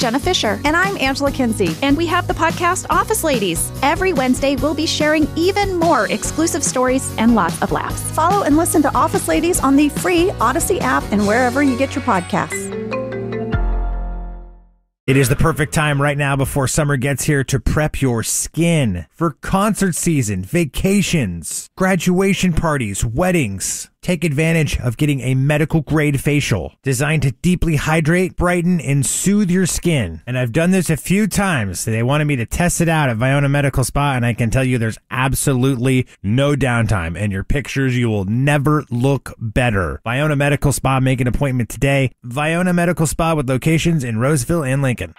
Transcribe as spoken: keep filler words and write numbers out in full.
Jenna Fisher. And I'm Angela Kinsey. And we have the podcast Office Ladies. Every Wednesday, we'll be sharing even more exclusive stories and lots of laughs. Follow and listen to Office Ladies on the free Odyssey app and wherever you get your podcasts. It is the perfect time right now before summer gets here to prep your skin for concert season, vacations, graduation parties, weddings. Take advantage of getting a medical-grade facial designed to deeply hydrate, brighten, and soothe your skin. And I've done this a few times. They wanted me to test it out at Viona Medical Spa, and I can tell you there's absolutely no downtime. And your pictures, you will never look better. Viona Medical Spa, make an appointment today. Viona Medical Spa with locations in Roseville and Lincoln.